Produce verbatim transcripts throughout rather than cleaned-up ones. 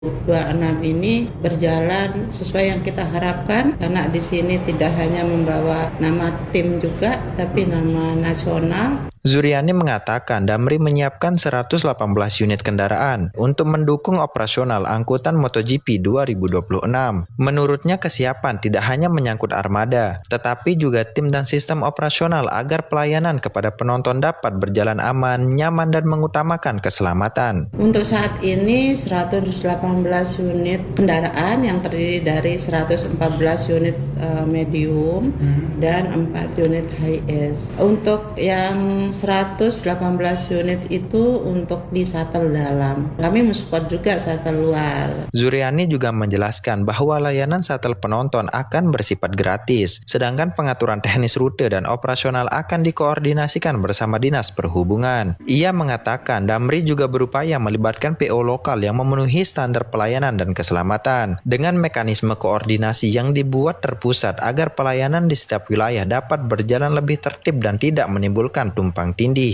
dua puluh enam ini berjalan sesuai yang kita harapkan, karena di sini tidak hanya membawa nama tim juga, tapi nama nasional. Zuryani mengatakan Damri menyiapkan seratus delapan belas unit kendaraan untuk mendukung operasional angkutan MotoGP dua ribu dua puluh enam. Menurutnya kesiapan tidak hanya menyangkut armada, tetapi juga tim dan sistem operasional agar pelayanan kepada penonton dapat berjalan aman, nyaman, dan mengutamakan keselamatan. Untuk saat ini seratus delapan belas unit kendaraan yang terdiri dari seratus empat belas unit uh, medium hmm. dan empat unit high-S. Untuk yang seratus delapan belas unit itu untuk di shuttle dalam. Kami mensupport juga shuttle luar. Zuryani juga menjelaskan bahwa layanan shuttle penonton akan bersifat gratis, sedangkan pengaturan teknis rute dan operasional akan dikoordinasikan bersama Dinas Perhubungan. Ia mengatakan Damri juga berupaya melibatkan P O lokal yang memenuhi standar pelayanan dan keselamatan dengan mekanisme koordinasi yang dibuat terpusat agar pelayanan di setiap wilayah dapat berjalan lebih tertib dan tidak menimbulkan tumpang tindih.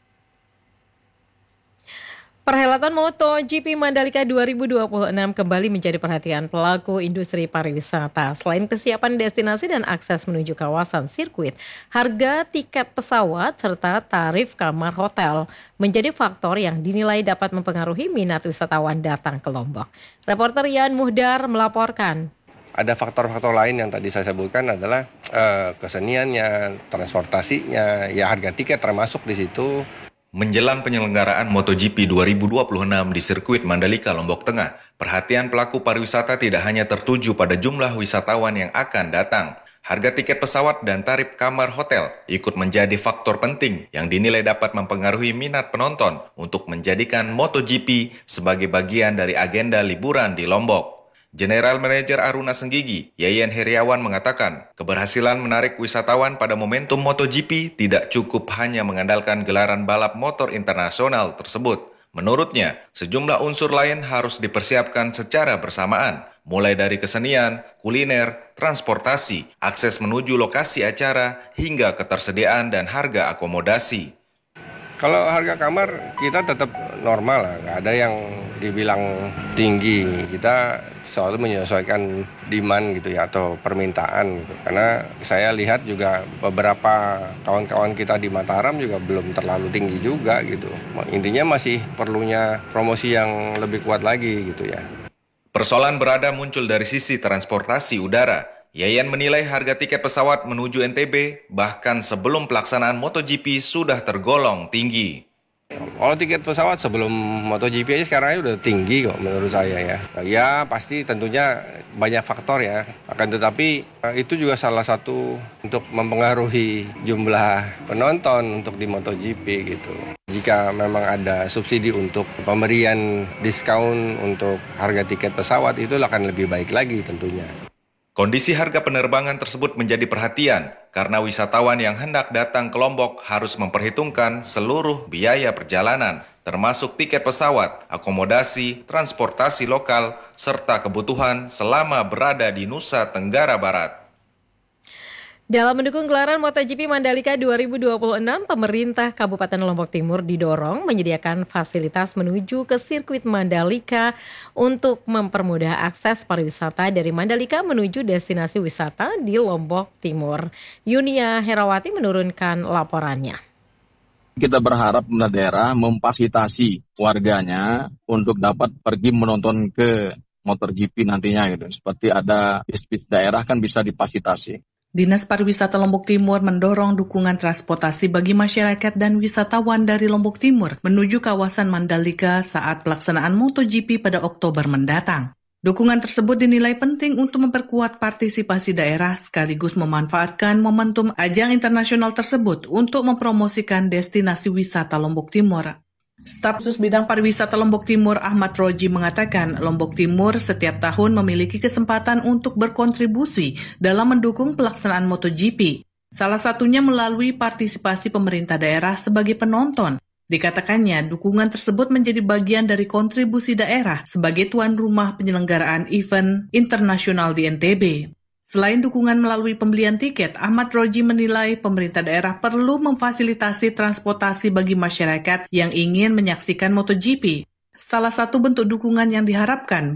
Perhelatan MotoGP Mandalika dua ribu dua puluh enam kembali menjadi perhatian pelaku industri pariwisata. Selain kesiapan destinasi dan akses menuju kawasan sirkuit, harga tiket pesawat serta tarif kamar hotel menjadi faktor yang dinilai dapat mempengaruhi minat wisatawan datang ke Lombok. Reporter Yan Muhdar melaporkan. Ada faktor-faktor lain yang tadi saya sebutkan adalah uh, keseniannya, transportasinya, ya harga tiket termasuk di situ. Menjelang penyelenggaraan MotoGP dua ribu dua puluh enam di sirkuit Mandalika, Lombok Tengah, perhatian pelaku pariwisata tidak hanya tertuju pada jumlah wisatawan yang akan datang. Harga tiket pesawat dan tarif kamar hotel ikut menjadi faktor penting yang dinilai dapat mempengaruhi minat penonton untuk menjadikan MotoGP sebagai bagian dari agenda liburan di Lombok. General Manager Aruna Senggigi, Yayan Heriawan mengatakan, keberhasilan menarik wisatawan pada momentum MotoGP tidak cukup hanya mengandalkan gelaran balap motor internasional tersebut. Menurutnya, sejumlah unsur lain harus dipersiapkan secara bersamaan, mulai dari kesenian, kuliner, transportasi, akses menuju lokasi acara, hingga ketersediaan dan harga akomodasi. Kalau harga kamar kita tetap normal lah, nggak ada yang dibilang tinggi. Kita selalu menyesuaikan demand gitu ya, atau permintaan gitu. Karena saya lihat juga beberapa kawan-kawan kita di Mataram juga belum terlalu tinggi juga gitu. Intinya masih perlunya promosi yang lebih kuat lagi gitu ya. Persoalan berada muncul dari sisi transportasi udara. Yayan menilai harga tiket pesawat menuju N T B bahkan sebelum pelaksanaan MotoGP sudah tergolong tinggi. Kalau tiket pesawat sebelum MotoGP aja sekarang udah tinggi kok menurut saya ya. Ya pasti tentunya banyak faktor ya. Akan tetapi itu juga salah satu untuk mempengaruhi jumlah penonton untuk di MotoGP gitu. Jika memang ada subsidi untuk pemberian diskon untuk harga tiket pesawat, itu akan lebih baik lagi tentunya. Kondisi harga penerbangan tersebut menjadi perhatian karena wisatawan yang hendak datang ke Lombok harus memperhitungkan seluruh biaya perjalanan, termasuk tiket pesawat, akomodasi, transportasi lokal, serta kebutuhan selama berada di Nusa Tenggara Barat. Dalam mendukung gelaran MotoGP Mandalika dua ribu dua puluh enam, pemerintah Kabupaten Lombok Timur didorong menyediakan fasilitas menuju ke sirkuit Mandalika untuk mempermudah akses pariwisata dari Mandalika menuju destinasi wisata di Lombok Timur. Yunia Herawati menurunkan laporannya. Kita berharap pemerintah daerah memfasilitasi warganya untuk dapat pergi menonton ke MotoGP nantinya gitu. Seperti ada bis-bis daerah kan bisa difasilitasi. Dinas Pariwisata Lombok Timur mendorong dukungan transportasi bagi masyarakat dan wisatawan dari Lombok Timur menuju kawasan Mandalika saat pelaksanaan MotoGP pada Oktober mendatang. Dukungan tersebut dinilai penting untuk memperkuat partisipasi daerah sekaligus memanfaatkan momentum ajang internasional tersebut untuk mempromosikan destinasi wisata Lombok Timur. Staf khusus bidang pariwisata Lombok Timur Ahmad Roji mengatakan Lombok Timur setiap tahun memiliki kesempatan untuk berkontribusi dalam mendukung pelaksanaan MotoGP. Salah satunya melalui partisipasi pemerintah daerah sebagai penonton. Dikatakannya dukungan tersebut menjadi bagian dari kontribusi daerah sebagai tuan rumah penyelenggaraan event internasional di N T B. Selain dukungan melalui pembelian tiket, Ahmad Roji menilai pemerintah daerah perlu memfasilitasi transportasi bagi masyarakat yang ingin menyaksikan MotoGP. Salah satu bentuk dukungan yang diharapkan